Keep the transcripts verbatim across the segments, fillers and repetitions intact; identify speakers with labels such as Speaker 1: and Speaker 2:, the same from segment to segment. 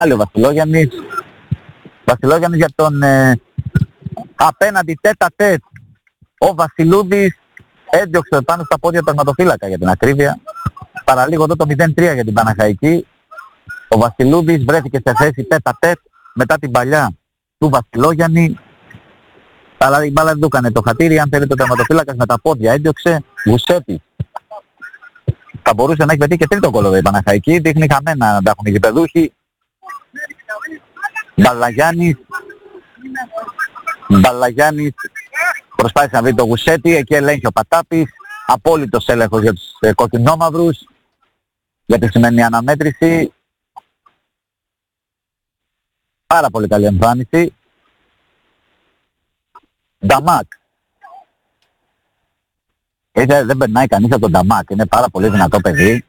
Speaker 1: ο Βασιλόγιαννης. Βασιλόγιαννης για τον ε, απέναντι τέτα τέτ. Ο Βασιλούδης έδιωξε πάνω στα πόδια του τερματοφύλακα για την ακρίβεια. Παραλίγο εδώ το μηδέν τρία για την Παναχαϊκή. Ο Βασιλούδης βρέθηκε σε θέση τέτα τέτ μετά την παλιά του Βασιλόγιαννη. Αλλά η μπάλα δεν του έκανε το χατήρι. Αν θέλετε, ο τερματοφύλακας με τα πόδια έδιωξε. Γουσέτης θα μπορούσε να έχει πετύχει και τρίτο γκολ η Παναχαϊκή. Δείχνει χαμένα να τα έχουν οι γηπεδούχοι. Μπαλαγιάννης. Μπαλαγιάννης προσπάθησε να βρει το Γουσέτη. Εκεί ελέγχει ο Πατάπης. Απόλυτος έλεγχος για τους ε, κοκκινόμαυρους για τη σημερινή αναμέτρηση. Πάρα πολύ καλή εμφάνιση. Νταμάκ. Έτσι, δεν περνάει κανείς από τον Νταμάκ. Είναι πάρα πολύ δυνατό παιδί.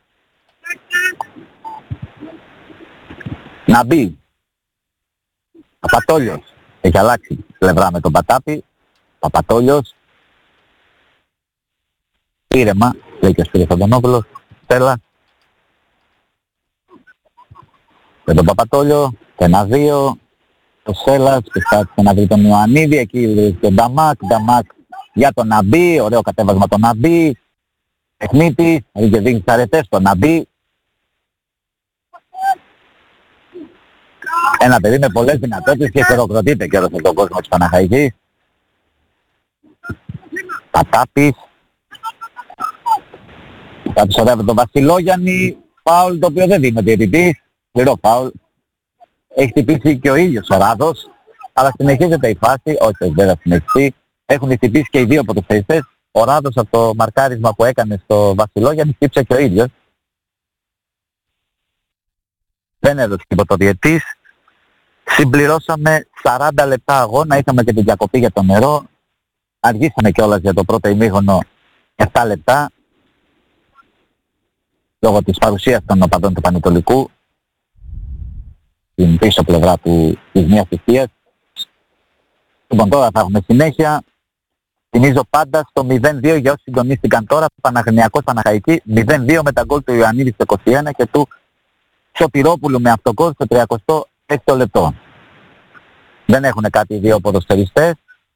Speaker 1: Να μπει. Παπατόλιος. Έχει αλλάξει πλευρά με τον Πατάπη. Παπατόλιος. Ήρεμα, λέει και ο Σπύρος Αντωνόπουλος. Στέλλα. Με τον Παπατόλιο. Το ένα δύο. Το Σέλλας. Προσπάθησε να βρει τον Ιωαννίδη. Εκεί τον Νταμάκ. Νταμάκ για τον Ναμπί. Ωραίο κατέβασμα τον Ναμπί. Τεχνίτης. Δηλαδή και δίνει τις αρετές τον Ναμπί. Ένα παιδί με πολλές δυνατότητες και χειροκροτείται και έδωσε τον κόσμο της Παναχαϊκής. Πατάπης. Πατάπης ωραία με τον Βασιλόγιαννη. Φάουλ το οποίο δεν δίνει διαιτητής. Πληρό φάουλ. Έχει χτυπήσει και ο ίδιος ο Ράδος. Αλλά συνεχίζεται η φάση. Όχι, δεν θα συνεχιστεί. Έχουν χτυπήσει και οι δύο ποδοσφαιριστές. Ο Ράδος από το μαρκάρισμα που έκανε στο Βασιλόγιαννη χτύπησε και ο ίδιος. Δεν έδωσε τίποτα ο διαιτής. Συμπληρώσαμε σαράντα λεπτά αγώνα. Είχαμε και την διακοπή για το νερό. Αργήσαμε κιόλας για το πρώτο ημίχρονο επτά λεπτά. Λόγω της παρουσίας των οπαδών του Πανετολικού. Στην πίσω πλευρά του, της μίας θητείας. Λοιπόν, τώρα θα έχουμε συνέχεια. Θυμίζω πάντα στο μηδέν δύο για όσοι συντονίστηκαν τώρα. Παναγενειακός Παναχαϊκή μηδέν δύο με τα γκολ του Ιωαννίδη στο είκοσι ένα και του Σωτηρόπουλου με αυτοκόλ στο τριακοστό έκτο λεπτό. Δεν έχουν κάτι οι δύο ποδοσφαιριστές.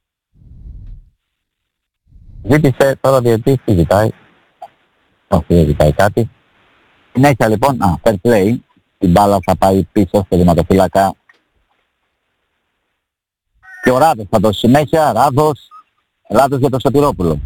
Speaker 1: Ζήτησε τώρα ο διαιτητής, τι ζητάει. Όχι, δεν ζητάει κάτι. Συνέχεια λοιπόν, α, fair play. Η μπάλα θα πάει πίσω στο δειγματοφύλακα. Και ο Ράδος θα δώσει συνέχεια. Ράδος. Ράδος για τον Σωτηρόπουλο.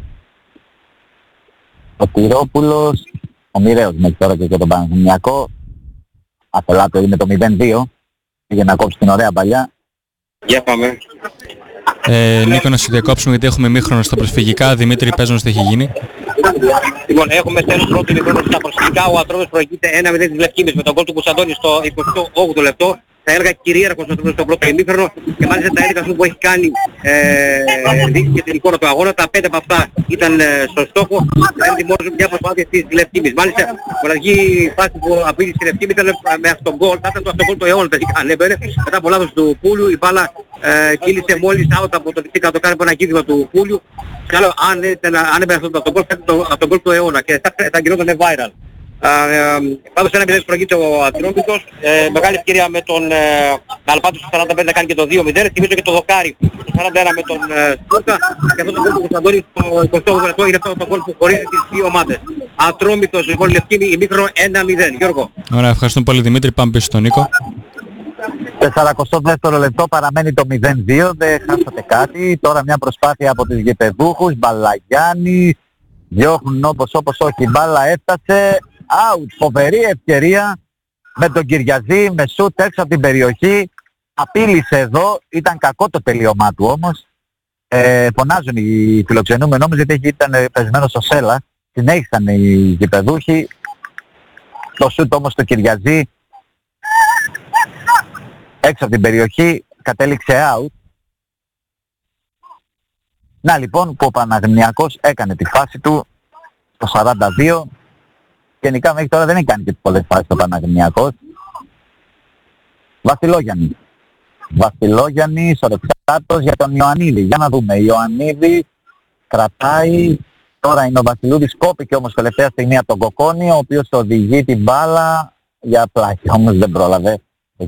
Speaker 1: Σωτηρόπουλος. Ο μοιραίος μέχρι τώρα και για τον Παναθηναϊκό. Αφελάτο είναι το μηδέν δύο. Πήγε να κόψει την ωραία παλιά.
Speaker 2: Για πάμε.
Speaker 3: Ε, Νίκο, να σου διακόψουμε γιατί έχουμε μήχρονο στα προσφυγικά. Δημήτρη, πες μας τι έχει γίνει.
Speaker 2: Λοιπόν, έχουμε τέλος πρώτη μήχρονο στα προσφυγικά. Ο Ατρόμης προηγείται ένα μηδέν της Λευκήμης με τον γκολ του Κωνσταντώνη στο εικοστό όγδοο λεπτό. Θα έλεγα κυρίαρχος στο πρώτο ημίχρονο και μάλιστα τα έδεικα που έχει κάνει ε, δείξει και την εικόνα του αγώνα. Τα πέντε από αυτά ήταν ε, στο στόχο. Δεν δημιουργούν μια προσπάθεια της Λευκήμης. Μάλιστα, η μοναδική φάση που απείλησε τη Λευκήμη ήταν με αυτόν γκολ. Θα ήταν το αυτόν γκολ του αιώνα τελικά αν έμπαινε. Μετά από λάθος του Πούλου η μπάλα ε, κύλησε μόλις out από το δεξί κάτω, κάνει από ένα κύκλο του Πούλου. Και άλλο, αν, αν έμπαινε αυτόν τον γκολ, θα ήταν το γκολ του αιώνα και θα, θα γινόταν viral. Πάντως ένα μηδέν προηγείται ο Ατρόμητος, ε, μεγάλη ευκαιρία με τον ε, Αλπάτου στο σαράντα πέντε να κάνει και το δύο μηδέν, θυμίζω και το Δοκάρι στο σαράντα ένα με τον ε, Στόκα και αυτό το γκολ του Κωνσταντώνη στο εικοστό όγδοο λεπτό είναι αυτό το γκολ που χωρίζει τις δύο ομάδες. Ατρόμητος λοιπόν Λευκήμη ημίχρονο ένα μηδέν. Γιώργο.
Speaker 3: Ωραία, ευχαριστούμε πολύ Δημήτρη, πάμε πίσω στον Νίκο.
Speaker 1: σαράντα δεύτερο λεπτό παραμένει το μηδέν δύο, δεν χάσατε κάτι. Τώρα μια προσπάθεια από τους γηπεδούχους, Μπαλαγιάννη, διώχνουν όπως όπως όχι, η μπάλα έφτασε. Out, φοβερή ευκαιρία με τον Κυριαζή, με σούτ έξω από την περιοχή. Απείλησε εδώ, ήταν κακό το τελείωμά του όμως. Ε, φωνάζουν οι φιλοξενούμενοι όμως γιατί ήταν πεσμένο στο Σέλα. Συνέχισαν οι γηπεδούχοι. Το σούτ όμως του Κυριαζή έξω από την περιοχή κατέληξε out. Να λοιπόν που ο Παναγενειακός έκανε τη φάση του το σαράντα δύο. Γενικά μέχρι τώρα δεν έχει κάνει και πολλές φάσεις ο Παναγενειακός. Βασιλόγιαννη. Βασιλόγιαννη, σορεξάτος για τον Ιωαννίδη. Για να δούμε. Ιωαννίδη κρατάει. Τώρα είναι ο Βασιλούδης, κόπηκε όμως τελευταία στιγμή από τον Κοκόνη, ο οποίος οδηγεί την μπάλα για πλάχη. Όμως δεν πρόλαβε